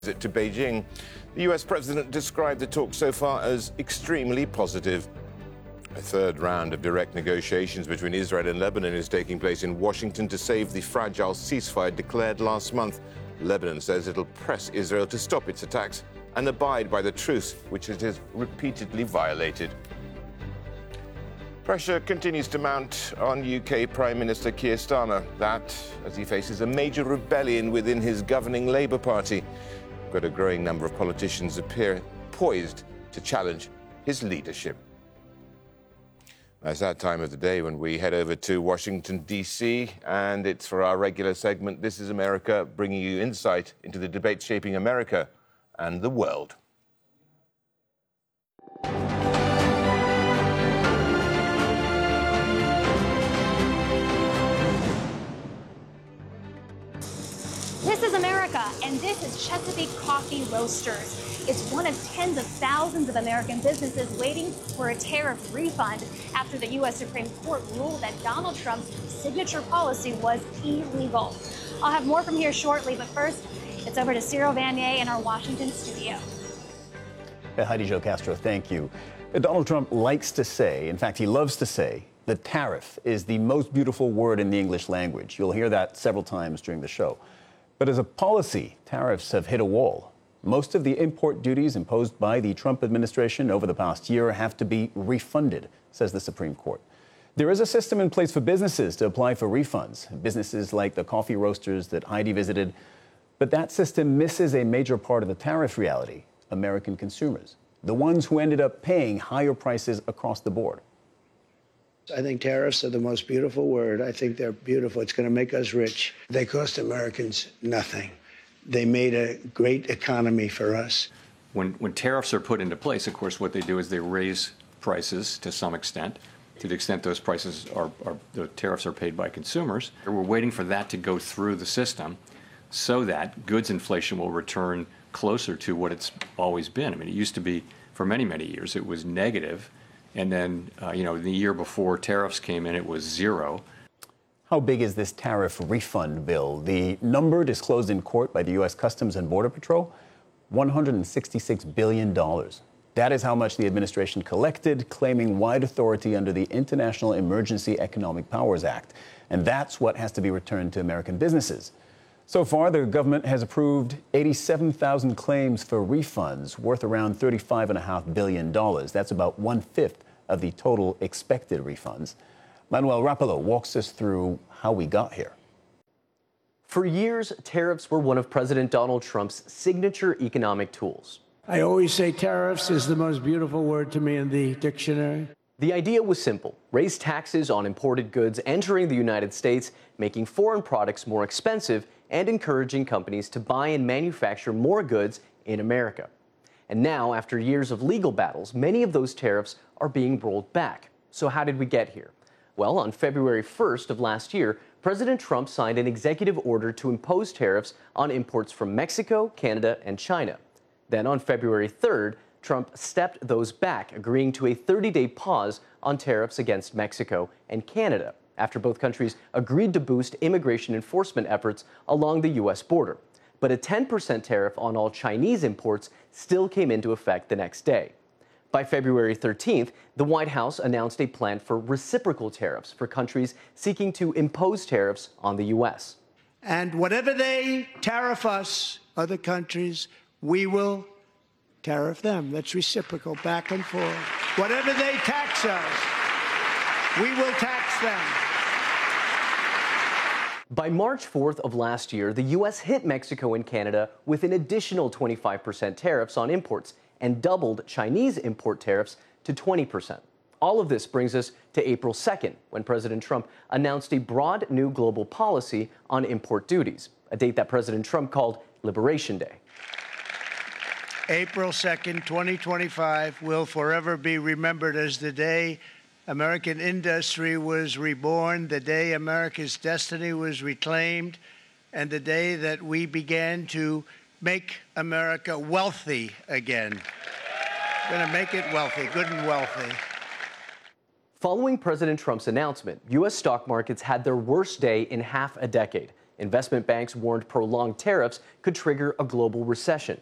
Visit to Beijing. The US president described the talks so far as extremely positive. A third round of direct negotiations between Israel and Lebanon is taking place in Washington to save the fragile ceasefire declared last month. Lebanon says it'll press Israel to stop its attacks and abide by the truce, which it has repeatedly violated. Pressure continues to mount on UK Prime Minister Keir Starmer, that as he faces a major rebellion within his governing Labour Party. But a growing number of politicians appear poised to challenge his leadership. It's that time of the day when we head over to Washington, D.C., and it's for our regular segment, This is America, bringing you insight into the debate shaping America and the world. This is America, and this is Chesapeake Coffee Roasters. It's one of tens of thousands of American businesses waiting for a tariff refund after the U.S. Supreme Court ruled that Donald Trump's signature policy was illegal. I'll have more from here shortly, but first, it's over to Cyril Vanier in our Washington studio. Heidi Jo Castro, thank you. Donald Trump likes to say, in fact, he loves to say, the tariff is the most beautiful word in the English language. You'll hear that several times during the show. But as a policy, tariffs have hit a wall. Most of the import duties imposed by the Trump administration over the past year have to be refunded, says the Supreme Court. There is a system in place for businesses to apply for refunds, businesses like the coffee roasters that Heidi visited. But that system misses a major part of the tariff reality: American consumers, the ones who ended up paying higher prices across the board. I think tariffs are the most beautiful word. I think they're beautiful. It's going to make us rich. They cost Americans nothing. They made a great economy for us. When tariffs are put into place, of course, what they do is they raise prices to some extent. To the extent those prices the tariffs are paid by consumers. We're waiting for that to go through the system so that goods inflation will return closer to what it's always been. I mean, it used to be, for many, many years, it was negative. And then, the year before tariffs came in, it was zero. How big is this tariff refund bill? The number disclosed in court by the U.S. Customs and Border Patrol, $166 billion. That is how much the administration collected, claiming wide authority under the International Emergency Economic Powers Act. And that's what has to be returned to American businesses. So far, the government has approved 87,000 claims for refunds worth around $35.5 billion. That's about one-fifth of the total expected refunds. Manuel Rapallo walks us through how we got here. For years, tariffs were one of President Donald Trump's signature economic tools. I always say tariffs is the most beautiful word to me in the dictionary. The idea was simple: raise taxes on imported goods entering the United States, making foreign products more expensive and encouraging companies to buy and manufacture more goods in America. And now, after years of legal battles, many of those tariffs are being rolled back. So how did we get here? Well, on February 1st of last year, President Trump signed an executive order to impose tariffs on imports from Mexico, Canada, and China. Then on February 3rd, Trump stepped those back, agreeing to a 30-day pause on tariffs against Mexico and Canada, after both countries agreed to boost immigration enforcement efforts along the U.S. border. But a 10% tariff on all Chinese imports still came into effect the next day. By February 13th, the White House announced a plan for reciprocal tariffs for countries seeking to impose tariffs on the U.S. And whatever they tariff us, other countries, we will tariff them. That's reciprocal, back and forth. Whatever they tax us, we will tax them. By March 4th of last year, the U.S. hit Mexico and Canada with an additional 25% tariffs on imports and doubled Chinese import tariffs to 20%. All of this brings us to April 2nd, when President Trump announced a broad new global policy on import duties, a date that President Trump called Liberation Day. April 2nd, 2025 will forever be remembered as the day American industry was reborn, the day America's destiny was reclaimed, and the day that we began to make America wealthy again. We're going to make it wealthy, good and wealthy. Following President Trump's announcement, U.S. stock markets had their worst day in half a decade. Investment banks warned prolonged tariffs could trigger a global recession.